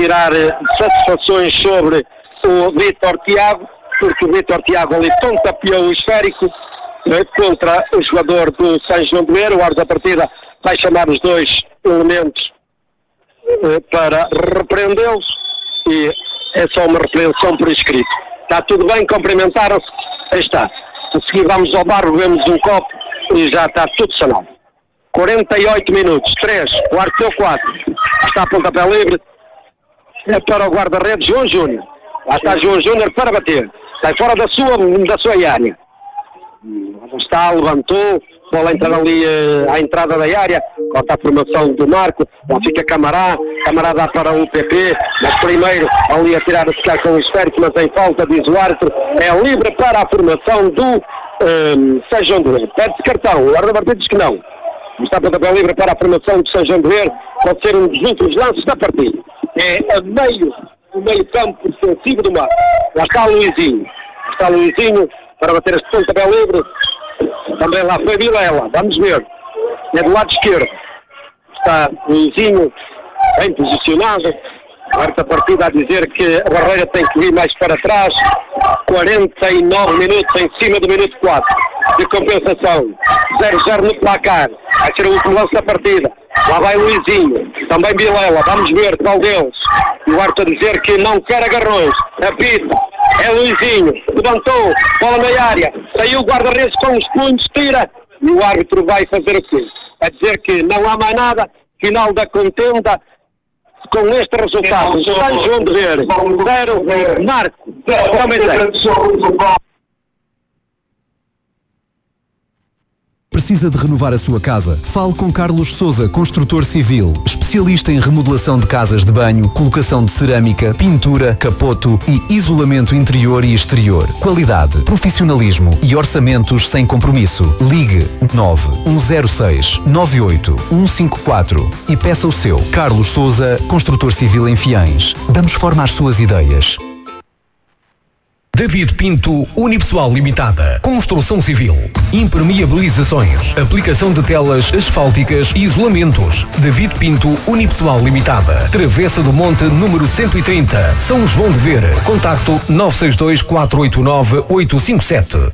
tirar satisfações sobre o Vítor Tiago, porque o Vítor Tiago ali pontapeou o esférico contra o jogador do São João de Ver. O árbitro da partida vai chamar os dois elementos para repreendê-los e é só uma repreensão por escrito. Está tudo bem, cumprimentaram-se, aí está. A seguir vamos ao bar, bebemos um copo e já está tudo sanado. 48 minutos, 3, o árbitro deu 4, está a pontapé livre, é para o guarda-redes João Júnior. Lá está João Júnior para bater, sai fora da sua área. Está, levantou, bola entra ali à entrada da área, volta a formação do Marco, lá fica Camará dá para o PP, mas primeiro ali a tirar a ficar com o esférico, mas em falta, diz o árbitro, é livre para a formação do São João de Ver. Pede-se cartão, o árbitro diz que não. Está a pontapé livre para a formação do São João de Ver, pode ser um dos últimos lances da partida. É o meio campo defensivo do Marco. Lá está Luizinho para bater este pontapé livre. Também lá foi Vilela, vamos ver. É do lado esquerdo. Está Luizinho bem posicionado. Quarta partida a dizer que a barreira tem que vir mais para trás. 49 minutos em cima do minuto 4 de compensação. 0-0 no placar. Vai ser o último lance da partida. Lá vai Luizinho, também Vilela, vamos ver qual deles. E o árbitro a dizer que não quer agarrões. Apita, é Luizinho, levantou, bola na área, saiu o guarda-redes com os punhos, tira. E o árbitro vai fazer o quê? A dizer que não há mais nada, final da contenda. Com este resultado, São João de Ver 0, Marco também 0. Precisa de renovar a sua casa? Fale com Carlos Sousa, construtor civil, especialista em remodelação de casas de banho, colocação de cerâmica, pintura, capoto e isolamento interior e exterior. Qualidade, profissionalismo e orçamentos sem compromisso. Ligue 9-106-98-154 e peça o seu. Carlos Sousa, construtor civil em Fiães. Damos forma às suas ideias. David Pinto Unipessoal Limitada. Construção civil, impermeabilizações, aplicação de telas asfálticas e isolamentos. David Pinto Unipessoal Limitada. Travessa do Monte, número 130, São João de Ver. Contacto 962-489-857.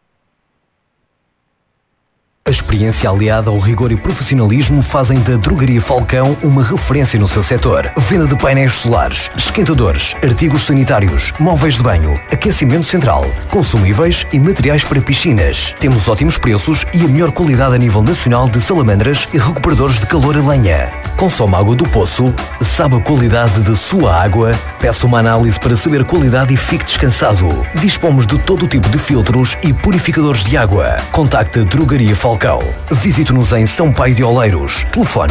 A experiência aliada ao rigor e profissionalismo fazem da Drogaria Falcão uma referência no seu setor. Venda de painéis solares, esquentadores, artigos sanitários, móveis de banho, aquecimento central, consumíveis e materiais para piscinas. Temos ótimos preços e a melhor qualidade a nível nacional de salamandras e recuperadores de calor a lenha. Consome água do poço? Sabe a qualidade de sua água? Peça uma análise para saber a qualidade e fique descansado. Dispomos de todo o tipo de filtros e purificadores de água. Contacte a Drogaria Falcão. Visite-nos em São Paio de Oleiros. Telefone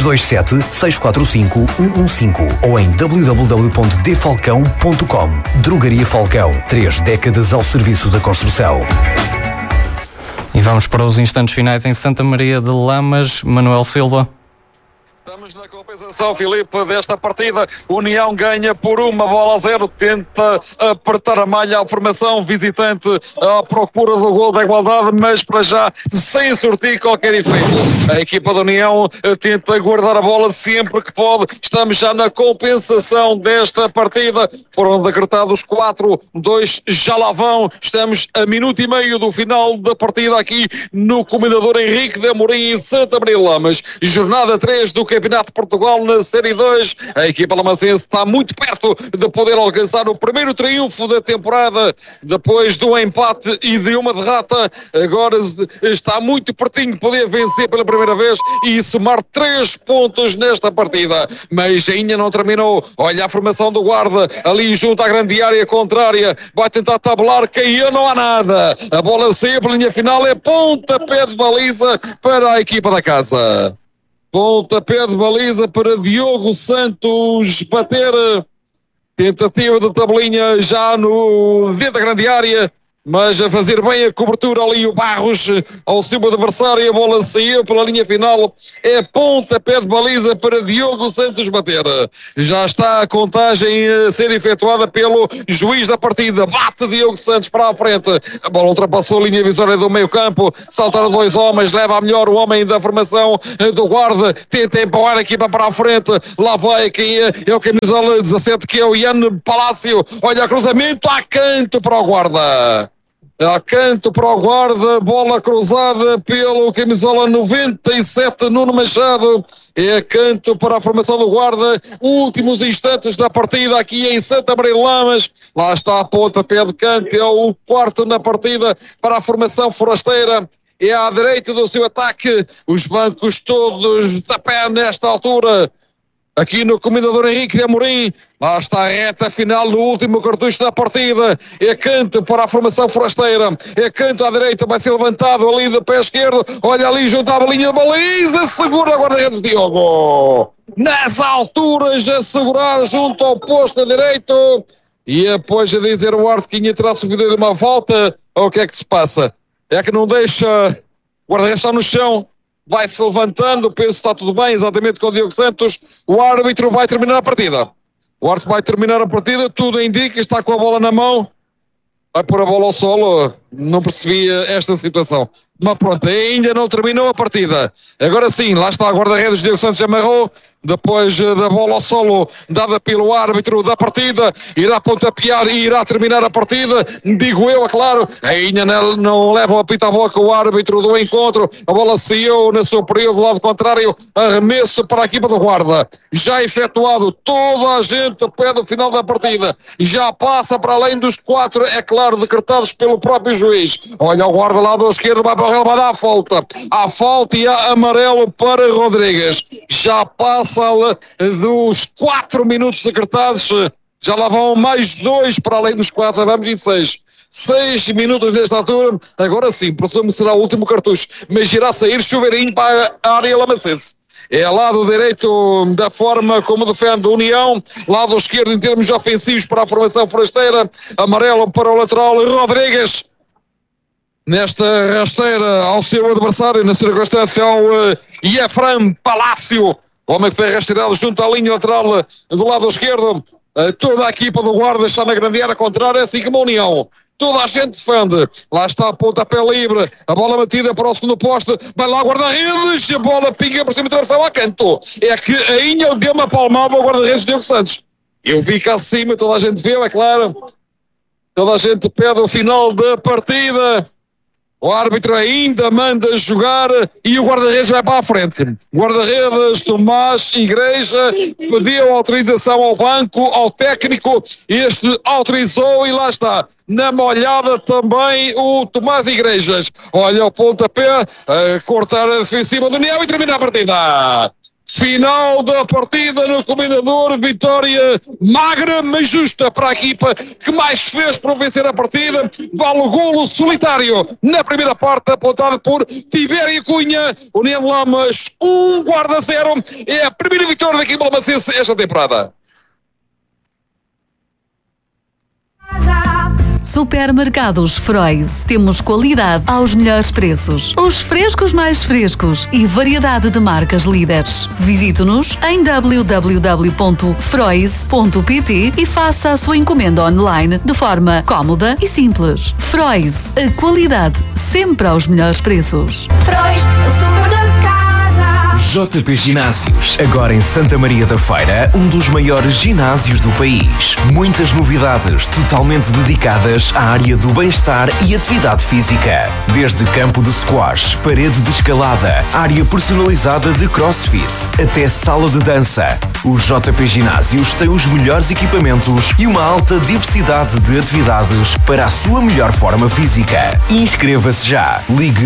227-645-115 ou em www.dfalcão.com. Drogaria Falcão. 3 décadas ao serviço da construção. E vamos para os instantes finais em Santa Maria de Lamas. Manuel Silva. Estamos na compensação, Filipe, desta partida. União ganha por 1-0, tenta apertar a malha à formação visitante à procura do gol da igualdade, mas para já sem surtir qualquer efeito. A equipa da União tenta guardar a bola sempre que pode. Estamos já na compensação desta partida. Foram decretados 4-2, já lá vão. Estamos a minuto e meio do final da partida aqui no Comendador Henrique de Amorim em Santa Maria de Lamas. Jornada 3 do Campeonato de Portugal na Série 2. A equipa lamacense está muito perto de poder alcançar o primeiro triunfo da temporada depois do empate e de uma derrota. Agora está muito pertinho de poder vencer pela primeira vez e somar 3 pontos nesta partida. Mas ainda não terminou. Olha a formação do guarda ali junto à grande área contrária. Vai tentar tabelar, caiu, não há nada. A bola saiu pela linha final, é pontapé de baliza para a equipa da casa. Pontapé de baliza para Diogo Santos bater. Tentativa de tabelinha já no dentro da grande área. mas a fazer bem a cobertura ali o Barros ao seu adversário, a bola saiu pela linha final, é pontapé de baliza para Diogo Santos bater. Já está a contagem a ser efetuada pelo juiz da partida, bate Diogo Santos para a frente, a bola ultrapassou a linha visória do meio campo, saltaram dois homens, leva a melhor o homem da formação do guarda, tenta empurrar a equipa para a frente, lá vai quem é o camisola 17 que é o Ian Palácio, olha o cruzamento a canto para o guarda. A canto para o guarda, bola cruzada pelo camisola 97, Nuno Machado. É a canto para a formação do guarda. Últimos instantes da partida aqui em Santa Maria de Lamas. Lá está a ponta, pé de canto. É o quarto na partida para a formação forasteira. É à direita do seu ataque. Os bancos todos da pé nesta altura. Aqui no Comendador Henrique de Amorim, lá está a reta final do último cartucho da partida, é canto para a formação forasteira, é canto à direita, vai ser levantado ali do pé esquerdo, olha ali junto à linha de baliza, segura a guarda-redes Diogo, nas alturas a segurar junto ao posto direito, e depois a dizer o Arte que terá sofrido de uma falta, ou o que é que se passa? É que não deixa o guarda-redes estar no chão, vai-se levantando, penso que está tudo bem, exatamente com o Diogo Santos, o árbitro vai terminar a partida. O árbitro vai terminar a partida, tudo indica, está com a bola na mão, vai pôr a bola ao solo, não percebia esta situação. Mas pronto, ainda não terminou a partida. Agora sim, lá está a guarda-redes, Diogo Santos amarrou, depois da bola ao solo, dada pelo árbitro da partida, irá pontapear e irá terminar a partida, digo eu, é claro, ainda não leva o apito à boca o árbitro do encontro, a bola saiu na superior do lado contrário, arremesso para a equipa do guarda, já efetuado, toda a gente pede o final da partida, já passa para além dos 4, é claro, decretados pelo próprio juiz. Olha o guarda lá do esquerdo, vai para o relevado à falta e há amarelo para Rodrigues, já passa dos 4 minutos decretados, já lá vão mais 2 para além dos 4, já vamos em 6 minutos nesta altura. Agora sim, presumo será o último cartucho, mas irá sair chuveirinho para a área lamacense. É lado direito da forma como defende a União, lado esquerdo em termos ofensivos para a formação forasteira, amarelo para o lateral Rodrigues. Nesta rasteira ao seu adversário, na circunstância ao Efraim Palácio, o homem que foi rasteirado junto à linha lateral do lado esquerdo. Toda a equipa do guarda está na grande área contrária, assim como a União. Toda a gente defende. Lá está a pontapé livre. A bola batida para o segundo poste. Vai lá o guarda-redes. A bola pinga por cima da travessão a canto. É que ainda deu uma palmada ao guarda-redes Diogo Santos. Eu vi cá de cima, toda a gente viu, é claro. Toda a gente pede o final da partida. O árbitro ainda manda jogar e o guarda-redes vai para a frente. Guarda-redes Tomás Igreja pediu autorização ao banco, ao técnico, este autorizou e lá está. Na molhada também o Tomás Igrejas. Olha o pontapé, a cortar a defensiva do União e termina a partida. Final da partida no Comendador, vitória magra, mas justa para a equipa que mais fez para vencer a partida. Vale o golo solitário na primeira parte, apontado por Tibério Cunha. União Lamas 1, guarda 0. É a primeira vitória da equipa lamacense esta temporada. Supermercados Frois. Temos qualidade aos melhores preços. Os frescos mais frescos e variedade de marcas líderes. Visite-nos em www.frois.pt e faça a sua encomenda online de forma cómoda e simples. Frois. A qualidade sempre aos melhores preços. Frois, o super da casa. JP Ginásios, agora em Santa Maria da Feira, um dos maiores ginásios do país. Muitas novidades totalmente dedicadas à área do bem-estar e atividade física. Desde campo de squash, parede de escalada, área personalizada de crossfit, até sala de dança. O JP Ginásios tem os melhores equipamentos e uma alta diversidade de atividades para a sua melhor forma física. Inscreva-se já. Ligue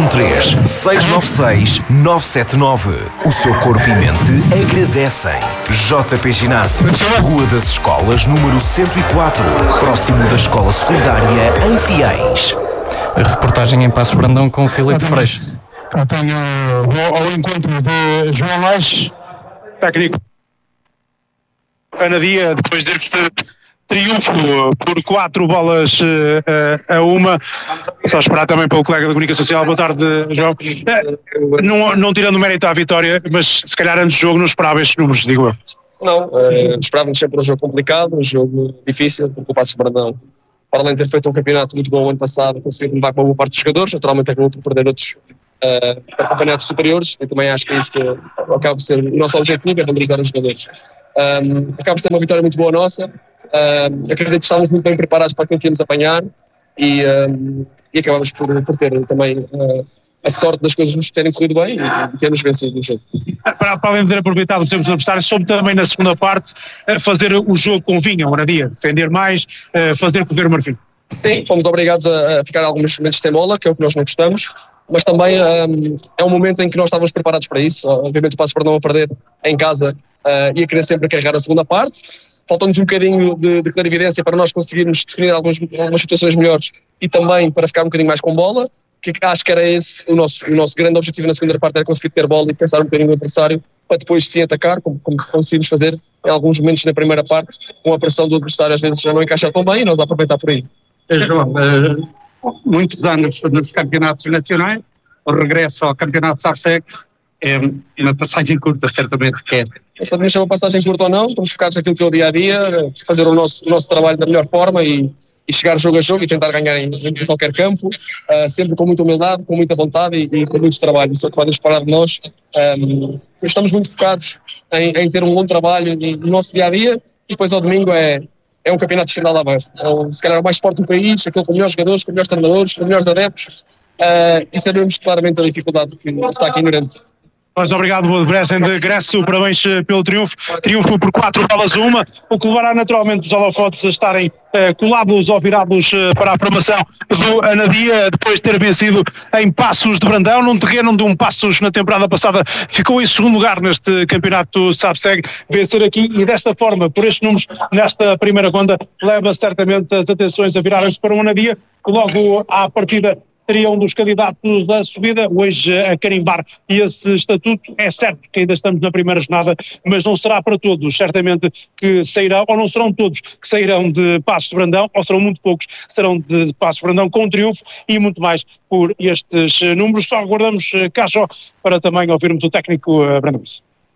913-696-979. O seu corpo e mente agradecem. JP Ginásios, Rua das Escolas, número 104, próximo da Escola Secundária em Fiéis. A reportagem em Passos Brandão com Filipe Freixo. Vou ao encontro de João Lage, técnico. Ana Dia, depois de triunfo por 4 bolas a 1. Só esperar também para o colega da Comunicação Social. Boa tarde, João. Não tirando mérito à vitória, mas se calhar antes do jogo não esperava estes números, digo eu. Não, esperávamos sempre um jogo complicado, um jogo difícil, porque o Paços de Brandão, para além de ter feito um campeonato muito bom o ano passado, conseguiu levar com uma boa parte dos jogadores, naturalmente acabou por perder outros campeonatos superiores, e também acho que é isso que acaba por ser o nosso objetivo, é valorizar os jogadores. Acaba por ser uma vitória muito boa nossa, acredito que estávamos muito bem preparados para aquilo que íamos apanhar, e acabamos por ter também a sorte das coisas nos terem corrido bem e termos vencido o jogo. Para além de ter aproveitado os tempos adversários, soube também na segunda parte fazer o jogo com vinha, o Anadia, defender mais, fazer correr o Marfim. Sim, fomos obrigados a ficar alguns momentos sem bola, que é o que nós não gostamos, mas também é um momento em que nós estávamos preparados para isso. Obviamente o Paços de Brandão a perder em casa e a querer sempre carregar a segunda parte. Faltou-nos um bocadinho de clarividência para nós conseguirmos definir algumas situações melhores e também para ficar um bocadinho mais com bola, que acho que era esse o nosso grande objetivo na segunda parte, era conseguir ter bola e pensar um bocadinho no adversário, para depois sim atacar, como conseguimos fazer em alguns momentos na primeira parte, com a pressão do adversário às vezes já não encaixa tão bem e nós a aproveitar por aí. João, muitos anos nos campeonatos nacionais, o regresso ao campeonato SAPSEC é uma passagem curta, certamente que é. Não sabemos se é uma passagem curta ou não, estamos focados naquilo que é o dia-a-dia, fazer o nosso trabalho da melhor forma e chegar jogo a jogo e tentar ganhar em qualquer campo, sempre com muita humildade, com muita vontade e com muito trabalho. Isso é o que podem esperar de nós. Estamos muito focados em ter um bom trabalho no nosso dia-a-dia e depois ao domingo é um campeonato nacional a ver. Se calhar o mais forte do país, aquele com melhores jogadores, com melhores treinadores, com melhores adeptos, e sabemos claramente a dificuldade que está aqui inerente. Mas obrigado, Bresen de regresso, parabéns pelo triunfo por 4 bolas a 1, o que levará naturalmente os holofotes a estarem colados ou virados para a formação do Anadia, depois de ter vencido em Paços de Brandão, num terreno onde um Paços na temporada passada ficou em segundo lugar neste campeonato SAPSEG. Vencer aqui e desta forma, por estes números, nesta primeira ronda, leva certamente as atenções a virarem-se para o Anadia, que logo à partida seria um dos candidatos da subida, hoje a carimbar esse estatuto. É certo que ainda estamos na primeira jornada, mas não será para todos, certamente que sairão, ou não serão todos que sairão de Paços de Brandão, ou serão muito poucos que serão de Paços de Brandão com triunfo e muito mais por estes números. Só aguardamos cá só para também ouvirmos o técnico brandamense.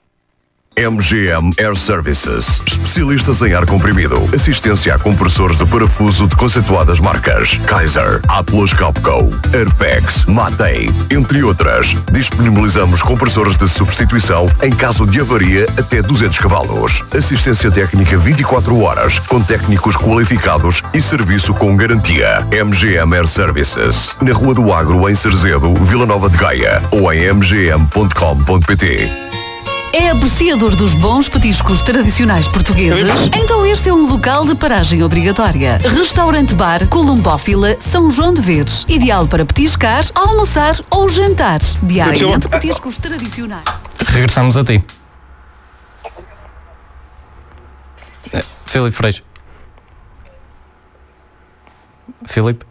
MGM Air Services, especialistas em ar comprimido, assistência a compressores de parafuso de conceituadas marcas Kaiser, Atlas Copco, Airpex, Matei, entre outras. Disponibilizamos compressores de substituição em caso de avaria até 200 cavalos. Assistência técnica 24 horas, com técnicos qualificados e serviço com garantia. MGM Air Services, na Rua do Agro, em Cerzedo, Vila Nova de Gaia, ou em mgm.com.pt. É apreciador dos bons petiscos tradicionais portugueses? Então este é um local de paragem obrigatória. Restaurante-bar Columbófila São João de Veres. Ideal para petiscar, almoçar ou jantar. Diariamente petiscos tradicionais. Regressamos a ti. Filipe Freixo. Filipe,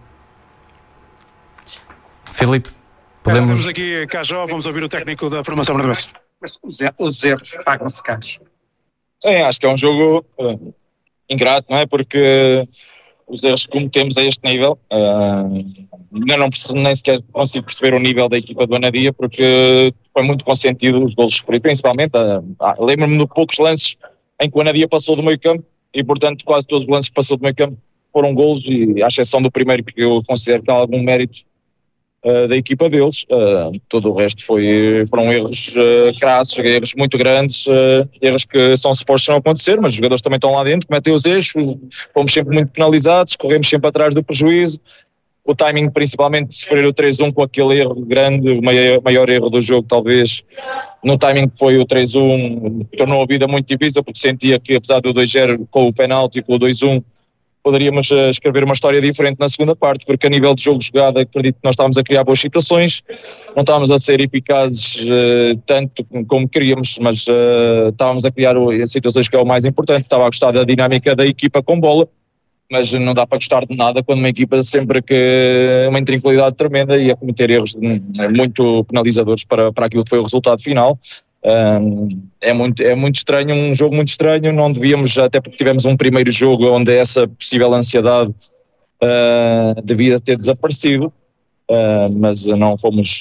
podemos... Estamos aqui, Cajó, vamos ouvir o técnico da formação brasileira. Os erros pagam-se caros. Acho que é um jogo ingrato, não é? Porque os erros que cometemos a este nível, ainda nem sequer consigo perceber o nível da equipa do Anadia, porque foi muito consentido os golos sofridos, principalmente. Lembro-me de poucos lances em que o Anadia passou do meio campo e, portanto, quase todos os lances que passou do meio campo foram golos, e à exceção do primeiro, que eu considero que há algum mérito da equipa deles, todo o resto foram erros crassos, erros muito grandes, erros que são supostos não acontecer, mas os jogadores também estão lá dentro, cometem os erros, fomos sempre muito penalizados, corremos sempre atrás do prejuízo, o timing principalmente de sofrer o 3-1 com aquele erro grande, o maior erro do jogo talvez, no timing que foi o 3-1, tornou a vida muito difícil, porque sentia que apesar do 2-0 com o penalti e com o 2-1, poderíamos escrever uma história diferente na segunda parte, porque a nível de jogo jogado acredito que nós estávamos a criar boas situações, não estávamos a ser eficazes tanto como queríamos, mas estávamos a criar situações que é o mais importante. Estava a gostar da dinâmica da equipa com bola, mas não dá para gostar de nada quando uma equipa sempre que uma intranquilidade tremenda e a cometer erros muito penalizadores para aquilo que foi o resultado final. É muito estranho, um jogo muito estranho. Não devíamos, até porque tivemos um primeiro jogo onde essa possível ansiedade devia ter desaparecido, mas não fomos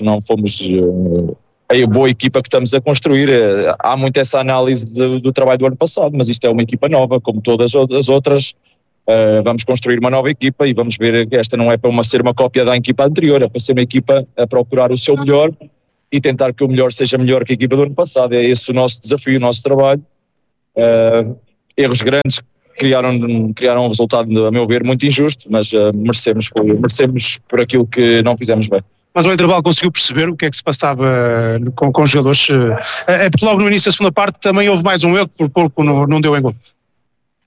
a boa equipa que estamos a construir. Há muito essa análise do trabalho do ano passado, mas isto é uma equipa nova, como todas as outras. Vamos construir uma nova equipa e vamos ver que esta não é para ser uma cópia da equipa anterior, é para ser uma equipa a procurar o seu melhor e tentar que o melhor seja melhor que a equipa do ano passado. É esse o nosso desafio, o nosso trabalho. Erros grandes criaram um resultado, a meu ver, muito injusto, mas merecemos por aquilo que não fizemos bem. Mas ao intervalo conseguiu perceber o que é que se passava com os jogadores? É porque logo no início da segunda parte também houve mais um erro, por pouco não deu em gol.